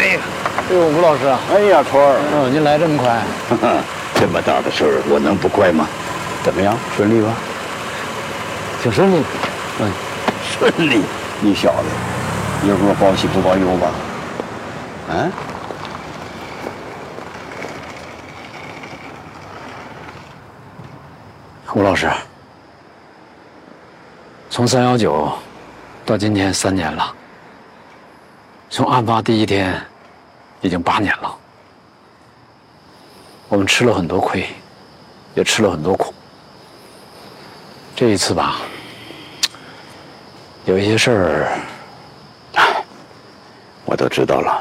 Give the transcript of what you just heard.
哎呦，吴老师， 哎呀，春儿， 您来这么快？ 这么大的事儿，我能不快吗？怎么样，顺利吧？ 挺顺利。 顺利。你小子，一会儿报喜不报忧吧？啊？ 吴老师，从319到今天3年了，从案发第一天已经8年了。我们吃了很多亏，也吃了很多苦。这一次吧，有一些事儿， 我都知道了。